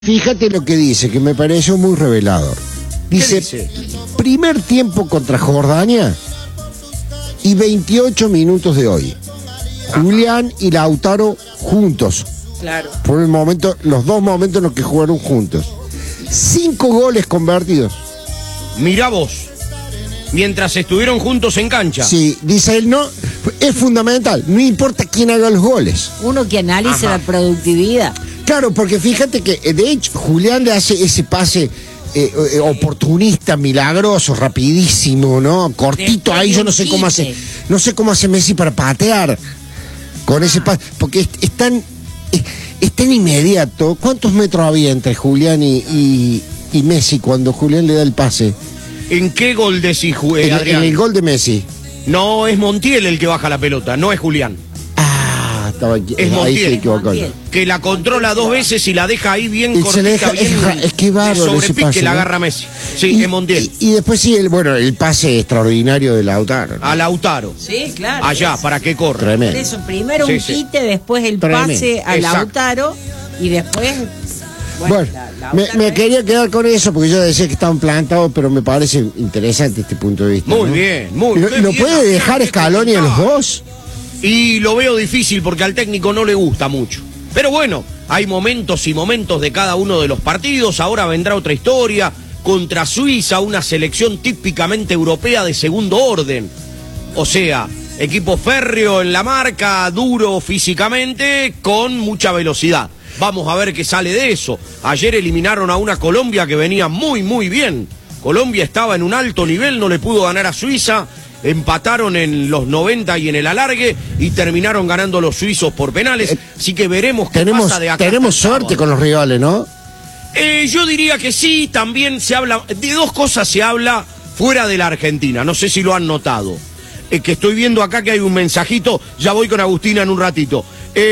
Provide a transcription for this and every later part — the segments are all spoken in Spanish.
Fíjate lo que dice, que me pareció muy revelador. Dice, primer tiempo contra Jordania y 28 minutos de hoy. Julián y Lautaro juntos. Claro. Por el momento, los dos momentos en los que jugaron juntos. 5 goles convertidos. Mirá vos. Mientras estuvieron juntos en cancha. Sí, dice él, no, es fundamental. No importa quién haga los goles. Uno que analice la productividad. Claro, porque fíjate que de hecho Julián le hace ese pase oportunista, milagroso, rapidísimo, ¿no? Cortito ahí, yo no sé cómo hace, Messi para patear con ese pase, porque es tan inmediato. ¿Cuántos metros había entre Julián y Messi cuando Julián le da el pase? ¿En qué gol decís, Adrián? En el gol de Messi. No, es Montiel el que baja la pelota, no es Julián. Estaba aquí, es Montiel, Montiel, que la controla 2 veces y la deja ahí bien cortita, es que bárbaro ese pase, que la agarra Messi. Sí, es Montiel. Y después sí, el pase extraordinario de Lautaro. A Lautaro. Sí, claro. Allá, para que corra. Tremendo. Por eso, primero un quite, después el pase a Lautaro y después... Bueno, me quería quedar con eso porque yo decía que estaban plantados, pero me parece interesante este punto de vista. Muy bien, muy bien. ¿Lo puede dejar Scaloni a los dos? Y lo veo difícil porque al técnico no le gusta mucho. Pero bueno, hay momentos y momentos de cada uno de los partidos. Ahora vendrá otra historia contra Suiza, una selección típicamente europea de segundo orden. O sea, equipo férreo en la marca, duro físicamente, con mucha velocidad. Vamos a ver qué sale de eso. Ayer eliminaron a una Colombia que venía muy, muy bien. Colombia estaba en un alto nivel, no le pudo ganar a Suiza. Empataron en los 90 y en el alargue y terminaron ganando los suizos por penales. Así que veremos qué pasa de acá. Tenemos suerte con los rivales, ¿no? Yo diría que sí. También se habla, de dos cosas se habla fuera de la Argentina. No sé si lo han notado. Que estoy viendo acá que hay un mensajito. Ya voy con Agustina en un ratito.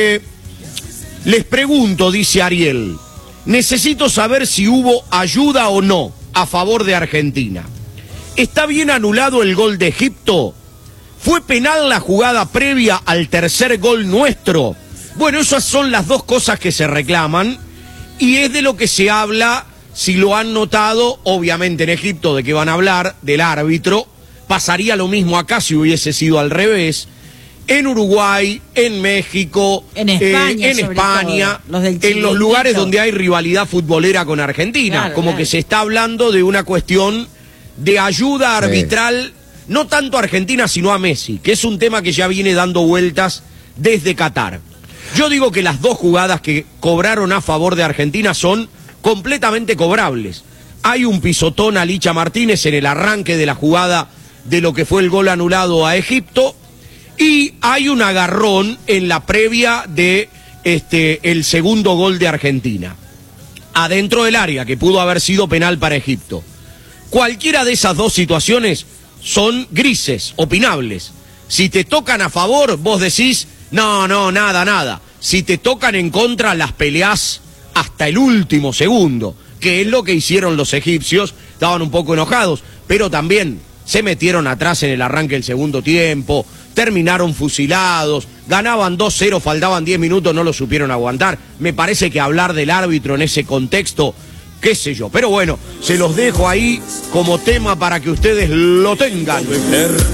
Les pregunto, dice Ariel, necesito saber si hubo ayuda o no a favor de Argentina. ¿Está bien anulado el gol de Egipto? ¿Fue penal la jugada previa al tercer gol nuestro? Bueno, esas son las dos cosas que se reclaman y es de lo que se habla, si lo han notado, obviamente en Egipto, de qué van a hablar, del árbitro. Pasaría lo mismo acá si hubiese sido al revés. En Uruguay, en México, en España, en los lugares donde hay rivalidad futbolera con Argentina. Claro, como que se está hablando de una cuestión de ayuda arbitral, no tanto a Argentina, sino a Messi, que es un tema que ya viene dando vueltas desde Qatar. Yo digo que las dos jugadas que cobraron a favor de Argentina son completamente cobrables. Hay un pisotón a Licha Martínez en el arranque de la jugada de lo que fue el gol anulado a Egipto, y hay un agarrón en la previa de el segundo gol de Argentina, adentro del área, que pudo haber sido penal para Egipto. Cualquiera de esas dos situaciones son grises, opinables. Si te tocan a favor, vos decís, no, nada. Si te tocan en contra, las peleás hasta el último segundo, que es lo que hicieron los egipcios. Estaban un poco enojados, pero también se metieron atrás en el arranque del segundo tiempo, terminaron fusilados, ganaban 2-0, faltaban 10 minutos, no lo supieron aguantar. Me parece que hablar del árbitro en ese contexto, qué sé yo, pero bueno, se los dejo ahí como tema para que ustedes lo tengan.